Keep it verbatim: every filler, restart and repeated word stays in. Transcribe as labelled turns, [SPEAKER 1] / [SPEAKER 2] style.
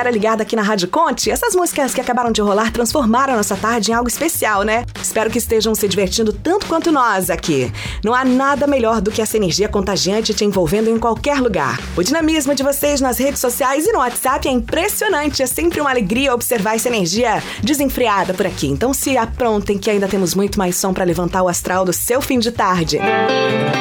[SPEAKER 1] galera ligada aqui na Rádio Conte, essas músicas que acabaram de rolar transformaram a nossa tarde em algo especial, né? Espero que estejam se divertindo tanto quanto nós aqui. Não há nada melhor do que essa energia contagiante te envolvendo em qualquer lugar. O dinamismo de vocês nas redes sociais e no WhatsApp é impressionante. É sempre uma alegria observar essa energia desenfreada por aqui. Então se aprontem que ainda temos muito mais som para levantar o astral do seu fim de tarde.